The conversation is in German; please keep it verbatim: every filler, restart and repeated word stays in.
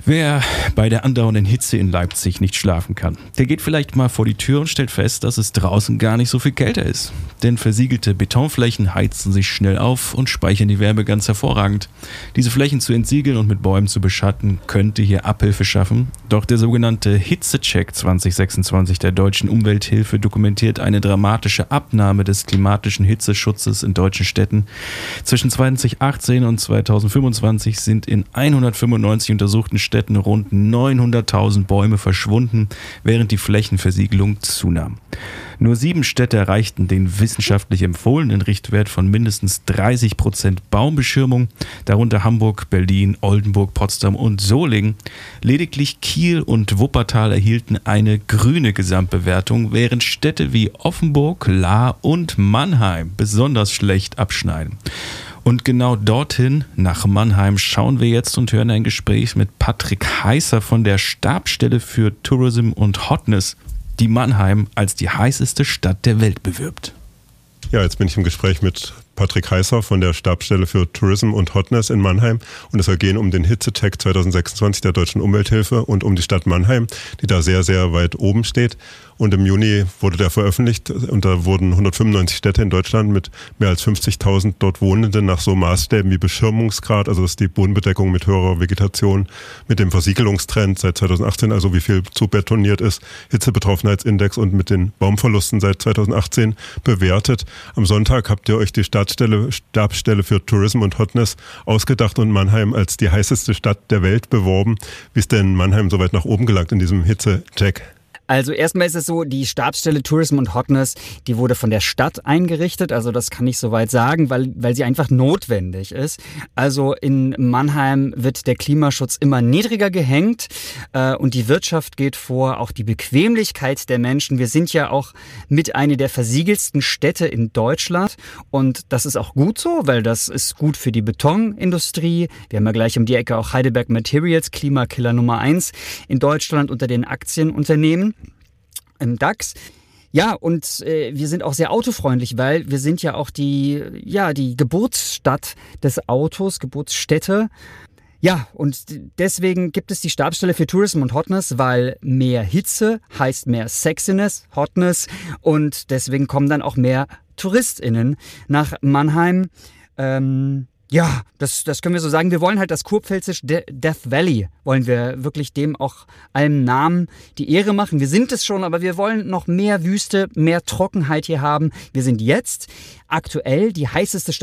Wer bei der andauernden Hitze in Leipzig nicht schlafen kann, der geht vielleicht mal vor die Tür und stellt fest, dass es draußen gar nicht so viel kälter ist. Denn versiegelte Betonflächen heizen sich schnell auf und speichern die Wärme ganz hervorragend. Diese Flächen zu entsiegeln und mit Bäumen zu beschatten, könnte hier Abhilfe schaffen. Doch der sogenannte Hitzecheck zwanzig sechsundzwanzig der Deutschen Umwelthilfe dokumentiert eine dramatische Abnahme des klimatischen Hitzeschutzes in deutschen Städten. Zwischen zweitausendachtzehn und zweitausendfünfundzwanzig sind in hundertfünfundneunzig untersuchten Städten rund neunhunderttausend Bäume verschwunden, während die Flächenversiegelung zunahm. Nur sieben Städte erreichten den wissenschaftlich empfohlenen Richtwert von mindestens dreißig Prozent Baumbeschirmung, darunter Hamburg, Berlin, Oldenburg, Potsdam und Solingen. Lediglich Kiel und Wuppertal erhielten eine grüne Gesamtbewertung, während Städte wie Offenburg, Lahr und Mannheim besonders schlecht abschneiden. Und genau dorthin, nach Mannheim, schauen wir jetzt und hören ein Gespräch mit Patrick Heißer von der Stabsstelle für Tourism und Hotness, die Mannheim als die heißeste Stadt der Welt bewirbt. Ja, jetzt bin ich im Gespräch mit Patrick Heißer von der Stabsstelle für Tourism und Hotness in Mannheim. Und es soll gehen um den Hitzecheck zwanzig sechsundzwanzig der Deutschen Umwelthilfe und um die Stadt Mannheim, die da sehr, sehr weit oben steht. Und im Juni wurde der veröffentlicht und da wurden hundertfünfundneunzig Städte in Deutschland mit mehr als fünfzigtausend dort Wohnenden nach so Maßstäben wie Beschirmungsgrad, also das ist die Bodenbedeckung mit höherer Vegetation, mit dem Versiegelungstrend seit zweitausendachtzehn, also wie viel zu betoniert ist, Hitzebetroffenheitsindex und mit den Baumverlusten seit zweitausendachtzehn bewertet. Am Sonntag habt ihr euch die Stabsstelle, Stabsstelle für Tourism und Hotness ausgedacht und Mannheim als die heißeste Stadt der Welt beworben. Wie ist denn Mannheim so weit nach oben gelangt in diesem Hitzecheck? Also erstmal ist es so, die Stabsstelle Tourism und Hotness, die wurde von der Stadt eingerichtet, also das kann ich soweit sagen, weil, weil sie einfach notwendig ist. Also in Mannheim wird der Klimaschutz immer niedriger gehängt äh, und die Wirtschaft geht vor, auch die Bequemlichkeit der Menschen. Wir sind ja auch mit einer der versiegelsten Städte in Deutschland und das ist auch gut so, weil das ist gut für die Betonindustrie. Wir haben ja gleich um die Ecke auch Heidelberg Materials, Klimakiller Nummer eins in Deutschland unter den Aktienunternehmen im DAX. Ja, und äh, wir sind auch sehr autofreundlich, weil wir sind ja auch die, ja, die Geburtsstadt des Autos, Geburtsstätte. Ja, und deswegen gibt es die Stabsstelle für Tourism und Hotness, weil mehr Hitze heißt mehr Sexiness, Hotness und deswegen kommen dann auch mehr TouristInnen nach Mannheim. Ähm, Ja, das, das können wir so sagen. Wir wollen halt das kurpfälzisch De- Death Valley, wollen wir wirklich dem auch allem Namen die Ehre machen. Wir sind es schon, aber wir wollen noch mehr Wüste, mehr Trockenheit hier haben. Wir sind jetzt aktuell die heißeste Stadt